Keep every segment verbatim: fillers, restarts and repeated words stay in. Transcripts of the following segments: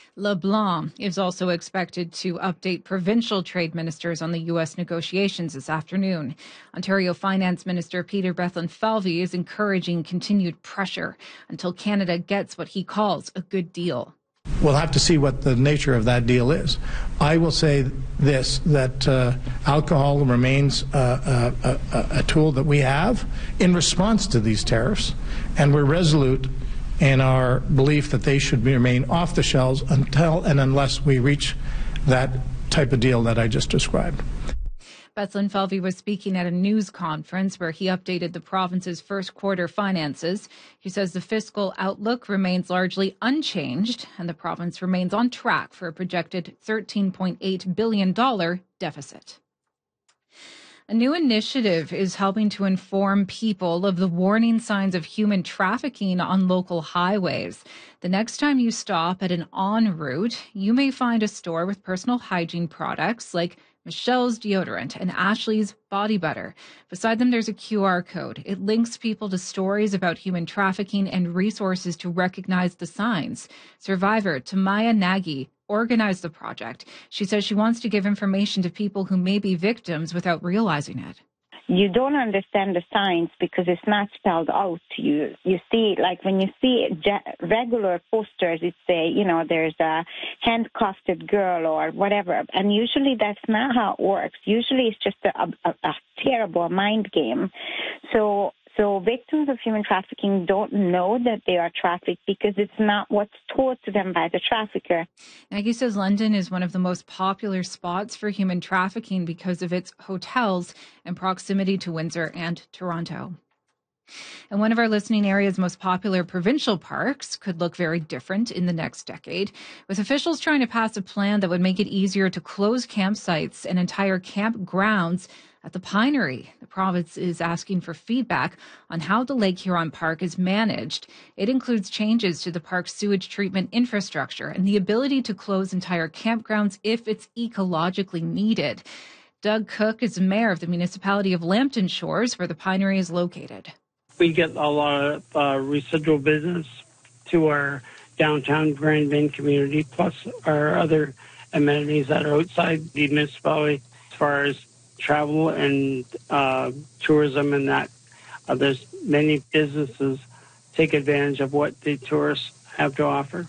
LeBlanc is also expected to update provincial trade ministers on the U S negotiations this afternoon. Ontario Finance Minister Peter Bethlenfalvy is encouraging continued pressure until Canada gets what he calls a good deal. We'll have to see what the nature of that deal is. I will say this, that uh, alcohol remains uh, a, a, a tool that we have in response to these tariffs, and we're resolute in our belief that they should remain off the shelves until and unless we reach that type of deal that I just described. Bethlenfalvy was speaking at a news conference where he updated the province's first quarter finances. He says the fiscal outlook remains largely unchanged and the province remains on track for a projected thirteen point eight billion dollars deficit. A new initiative is helping to inform people of the warning signs of human trafficking on local highways. The next time you stop at an en route, you may find a store with personal hygiene products like Michelle's deodorant and Ashley's body butter. Beside them, there's a Q R code. It links people to stories about human trafficking and resources to recognize the signs. Survivor Tamaya Nagy organized the project. She says she wants to give information to people who may be victims without realizing it. You don't understand the signs because it's not spelled out to you. You see, like when you see regular posters, it say, you know, there's a handcuffed girl or whatever. And usually that's not how it works. Usually it's just a, a, a terrible mind game. So So victims of human trafficking don't know that they are trafficked because it's not what's told to them by the trafficker. Nagy says London is one of the most popular spots for human trafficking because of its hotels and proximity to Windsor and Toronto. And one of our listening area's most popular provincial parks could look very different in the next decade, with officials trying to pass a plan that would make it easier to close campsites and entire campgrounds at the Pinery. The province is asking for feedback on how the Lake Huron Park is managed. It includes changes to the park's sewage treatment infrastructure and the ability to close entire campgrounds if it's ecologically needed. Doug Cook is the mayor of the municipality of Lambton Shores, where the Pinery is located. We get a lot of uh, residual business to our downtown Grand Bend community, plus our other amenities that are outside the municipality as far as travel and uh, tourism and that. Uh, there's many businesses take advantage of what the tourists have to offer.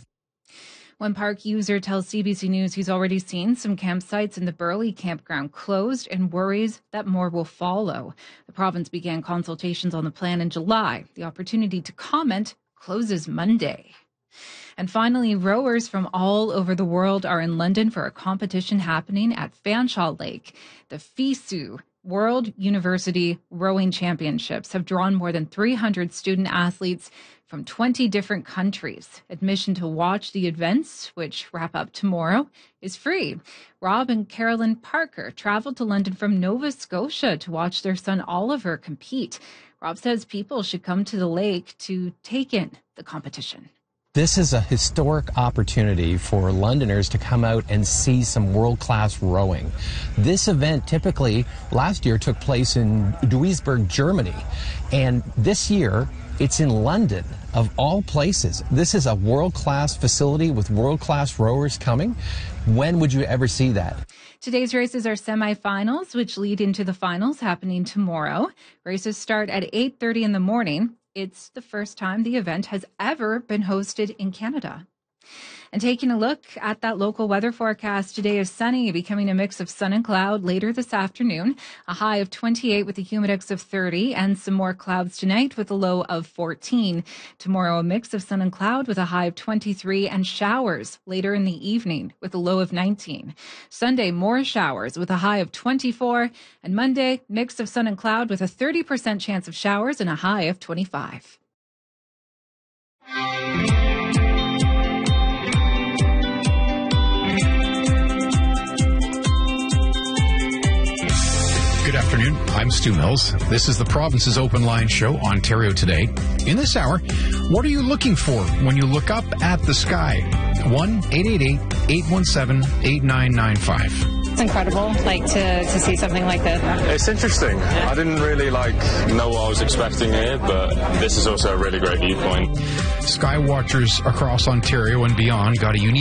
One park user tells C B C News he's already seen some campsites in the Burley campground closed and worries that more will follow. The province began consultations on the plan in July. The opportunity to comment closes Monday. And finally, rowers from all over the world are in London for a competition happening at Fanshawe Lake. The FISU World University Rowing Championships have drawn more than three hundred student athletes from twenty different countries. Admission to watch the events, which wrap up tomorrow, is free. Rob and Carolyn Parker traveled to London from Nova Scotia to watch their son Oliver compete. Rob says people should come to the lake to take in the competition. This is a historic opportunity for Londoners to come out and see some world-class rowing. This event typically last year took place in Duisburg, Germany, and this year it's in London, of all places. This is a world-class facility with world-class rowers coming. When would you ever see that? Today's races are semifinals, which lead into the finals happening tomorrow. Races start at eight thirty in the morning. It's the first time the event has ever been hosted in Canada. And taking a look at that local weather forecast, today is sunny, becoming a mix of sun and cloud later this afternoon. A high of twenty-eight with a humidex of thirty, and some more clouds tonight with a low of fourteen. Tomorrow, a mix of sun and cloud with a high of twenty-three, and showers later in the evening with a low of nineteen. Sunday, more showers with a high of twenty-four, and Monday, mix of sun and cloud with a thirty percent chance of showers and a high of twenty-five. Good afternoon. I'm Stu Mills. This is the Province's Open Line Show, Ontario Today. In this hour, what are you looking for when you look up at the sky? one eight eight eight, eight one seven, eight nine nine five. It's incredible, like, to, to see something like this. It's interesting. I didn't really, like, know what I was expecting here, but this is also a really great viewpoint. Sky watchers across Ontario and beyond got a unique